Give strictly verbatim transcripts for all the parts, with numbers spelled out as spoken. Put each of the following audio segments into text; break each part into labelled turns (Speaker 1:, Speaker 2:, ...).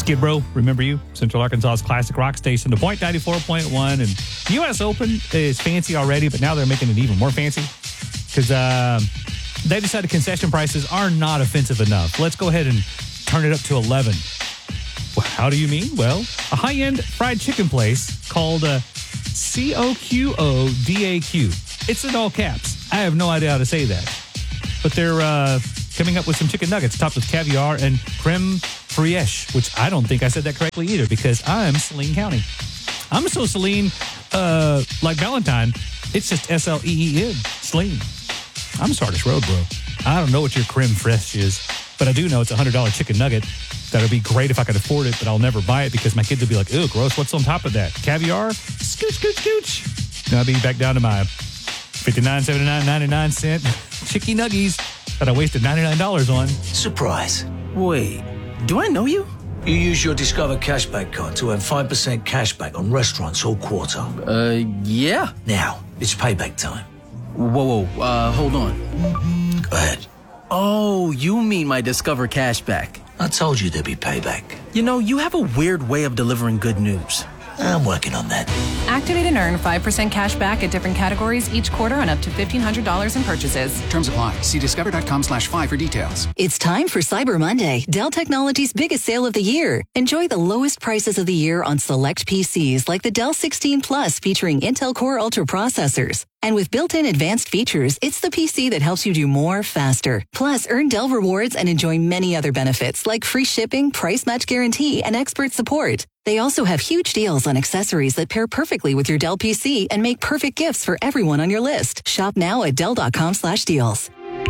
Speaker 1: Skid Row, remember you? Central Arkansas's classic rock station, The Point ninety-four point one. And the U S Open is fancy already, but now they're making it even more fancy because uh, they decided concession prices are not offensive enough. Let's go ahead and turn it up to eleven. Well, how do you mean? Well, a high-end fried chicken place called uh, C O Q O D A Q. It's in all caps. I have no idea how to say that. But they're uh, coming up with some chicken nuggets topped with caviar and creme fraiche, which I don't think I said that correctly either because I'm Saline County. I'm so Saline, uh, like Valentine. It's just S L E E N, Saline. I'm Sardis Road, bro. I don't know what your creme fraiche is, but I do know it's a one hundred dollars chicken nugget. That would be great if I could afford it, but I'll never buy it because my kids will be like, ew, gross, what's on top of that? Caviar? Scooch, scooch, scooch. Now I'll be back down to my fifty-nine, seventy-nine, ninety-nine cent chicky nuggies that I wasted ninety-nine dollars on.
Speaker 2: Surprise.
Speaker 3: Wait, do I know you?
Speaker 2: You use your Discover Cashback card to earn five percent cashback on restaurants all quarter.
Speaker 3: Uh, yeah.
Speaker 2: Now, it's payback time.
Speaker 3: Whoa, whoa, uh, hold on.
Speaker 2: Go ahead.
Speaker 3: Oh, you mean my Discover Cashback.
Speaker 2: I told you there'd be payback.
Speaker 3: You know, you have a weird way of delivering good news.
Speaker 2: I'm working on that.
Speaker 4: Activate and earn five percent cash back at different categories each quarter on up to fifteen hundred dollars in purchases.
Speaker 5: Terms apply. See discover.com slash five for details.
Speaker 6: It's time for Cyber Monday, Dell Technologies' biggest sale of the year. Enjoy the lowest prices of the year on select P Cs like the Dell sixteen Plus featuring Intel Core Ultra processors. And with built-in advanced features, it's the P C that helps you do more faster. Plus, earn Dell rewards and enjoy many other benefits like free shipping, price match guarantee, and expert support. They also have huge deals on accessories that pair perfectly with your Dell P C and make perfect gifts for everyone on your list. Shop now at Dell.com slash deals.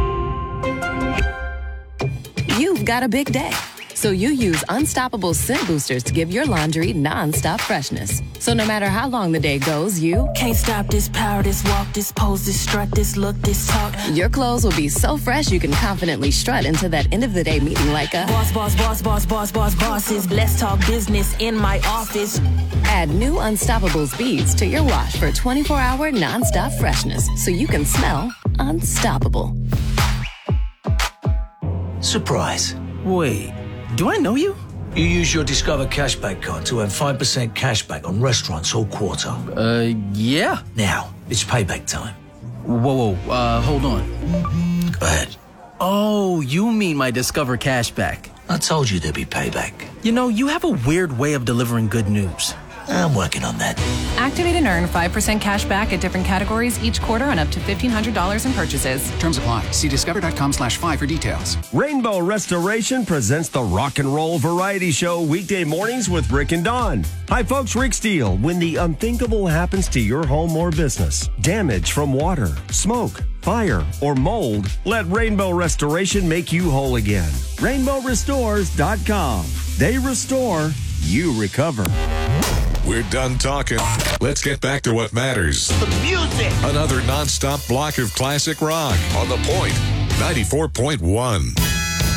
Speaker 7: You've got a big day, so you use Unstoppable Scent Boosters to give your laundry non-stop freshness. So no matter how long the day goes, you
Speaker 8: can't stop this power, this walk, this pose, this strut, this look, this talk.
Speaker 7: Your clothes will be so fresh you can confidently strut into that end of the day meeting like a
Speaker 8: boss, boss, boss, boss, boss, boss, bosses. Let's talk business in my office.
Speaker 7: Add new Unstoppables beads to your wash for twenty-four hour non-stop freshness so you can smell unstoppable.
Speaker 2: Surprise.
Speaker 3: Wait, do I know you?
Speaker 2: You use your Discover Cashback card to earn five percent cashback on restaurants all quarter.
Speaker 3: Uh, yeah.
Speaker 2: Now, it's payback time.
Speaker 3: Whoa, whoa, uh, hold on.
Speaker 2: Go ahead.
Speaker 3: Oh, you mean my Discover Cashback.
Speaker 2: I told you there'd be payback.
Speaker 3: You know, you have a weird way of delivering good news.
Speaker 2: I'm working on that.
Speaker 4: Activate and earn five percent cash back at different categories each quarter on up to fifteen hundred dollars in purchases.
Speaker 5: Terms apply. See discover.com slash five for details.
Speaker 9: Rainbow Restoration presents the Rock and Roll Variety Show weekday mornings with Rick and Dawn. Hi, folks. Rick Steele. When the unthinkable happens to your home or business, damage from water, smoke, fire, or mold, let Rainbow Restoration make you whole again. rainbow restores dot com. They restore, you recover.
Speaker 10: We're done talking. Let's get back to what matters.
Speaker 2: The music.
Speaker 10: Another nonstop block of classic rock on The Point ninety-four point one.